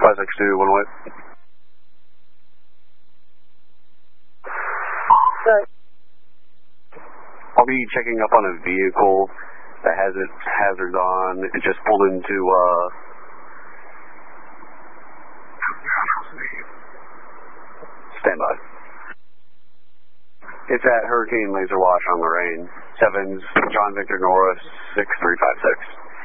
562, 108. I'll be checking up on a vehicle that has its hazards on. It just pulled into, standby. It's at Hurricane Laser Watch on Lorraine. 7's John Victor Norris, 6356.